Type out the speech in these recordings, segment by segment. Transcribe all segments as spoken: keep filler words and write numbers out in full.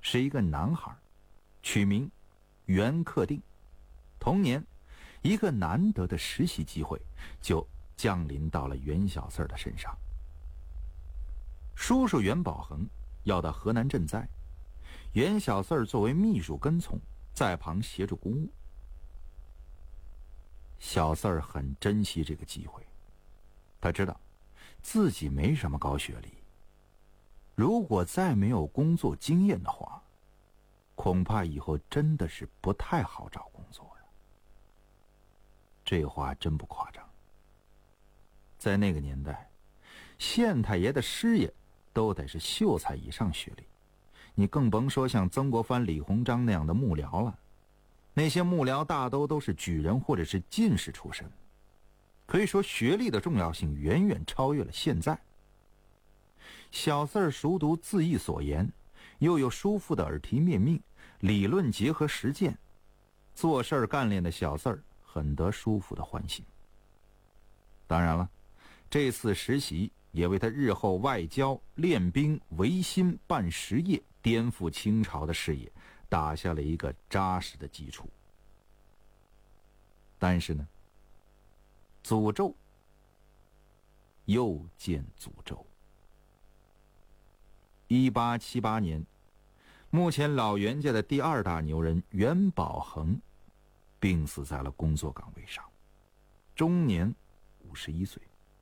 是一个男孩，取名袁克定。同年，一个难得的实习机会就降临到了袁小四儿的身上。叔叔袁宝恒要到河南赈灾，袁小四儿作为秘书跟从，在旁协助公务。小四儿很珍惜这个机会，他知道自己没什么高学历，如果再没有工作经验的话，恐怕以后真的是不太好找工作呀。这话真不夸张。在那个年代，县太爷的师爷都得是秀才以上学历，你更甭说像曾国藩、李鸿章那样的幕僚了。那些幕僚大都都是举人或者是进士出身，可以说学历的重要性远远超越了现在。小四儿熟读字义所言，又有叔父的耳提面命，理论结合实践，做事儿干练的小四儿很得叔父的欢心。当然了，这次实习也为他日后外交、练兵、维新、办实业、颠覆清朝的事业打下了一个扎实的基础。但是呢，诅咒又见诅咒。一八七八年，目前老袁家的第二大牛人袁宝恒病死在了工作岗位上，终年五十一岁。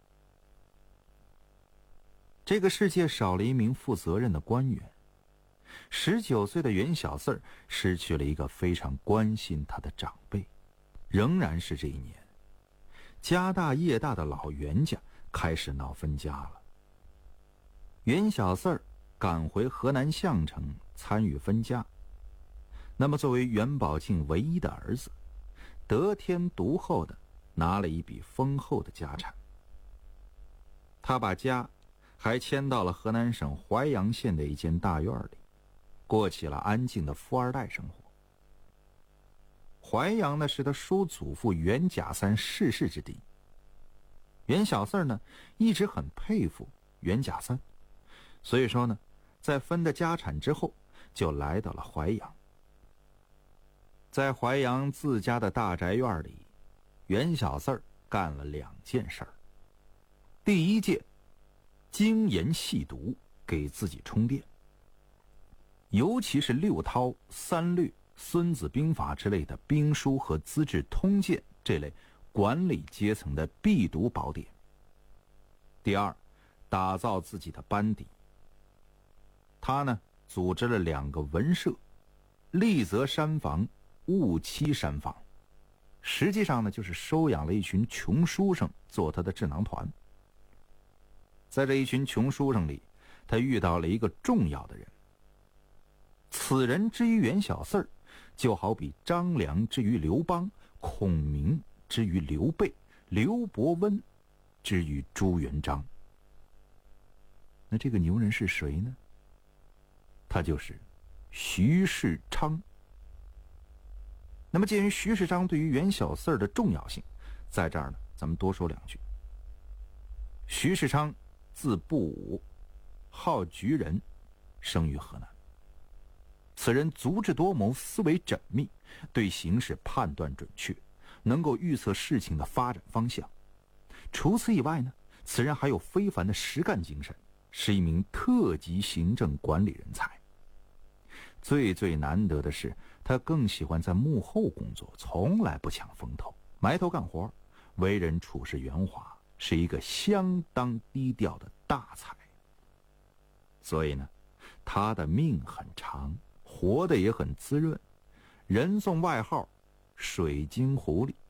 这个世界少了一名负责任的官员，十九岁的袁小四儿失去了一个非常关心他的长辈。仍然是这一年，家大业大的老袁家开始闹分家了。袁小四儿赶回河南项城参与分家，那么作为袁宝庆唯一的儿子，得天独厚的拿了一笔丰厚的家产。他把家还迁到了河南省淮阳县的一间大院里，过起了安静的富二代生活。淮阳呢是他叔祖父袁甲三逝世之地。袁小四儿呢一直很佩服袁甲三，所以说呢，在分的家产之后，就来到了淮阳。在淮阳自家的大宅院里，袁小四儿干了两件事儿。第一件，精研细读，给自己充电。尤其是六韬、三略、孙子兵法之类的兵书和资治通鉴这类管理阶层的必读宝典。第二，打造自己的班底。他呢组织了两个文社，立泽山房、务期山房，实际上呢就是收养了一群穷书生做他的智囊团。在这一群穷书生里，他遇到了一个重要的人。此人之于袁小四儿，就好比张良之于刘邦，孔明之于刘备，刘伯温之于朱元璋。那这个牛人是谁呢？他就是徐世昌。那么鉴于徐世昌对于袁小四儿的重要性，在这儿呢咱们多说两句。徐世昌字不武，号举人，生于河南。此人足智多谋，思维缜密，对形势判断准确，能够预测事情的发展方向。除此以外呢，此人还有非凡的实干精神，是一名特级行政管理人才。最最难得的是，他更喜欢在幕后工作，从来不抢风头，埋头干活，为人处事圆滑，是一个相当低调的大才。所以呢，他的命很长，活得也很滋润，人送外号水晶狐狸。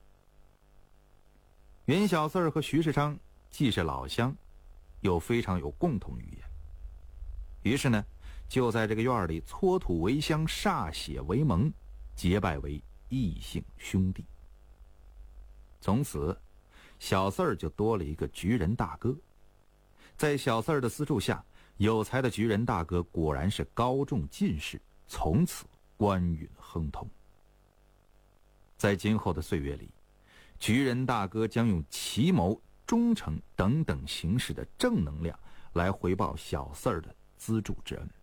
袁小四儿和徐世昌既是老乡，又非常有共同语言，于是呢就在这个院里搓土为香，歃血为盟，结拜为异姓兄弟。从此小四儿就多了一个举人大哥。在小四儿的资助下，有才的举人大哥果然是高中进士，从此官运亨通。在今后的岁月里，举人大哥将用奇谋、忠诚等等形式的正能量来回报小四儿的资助之恩。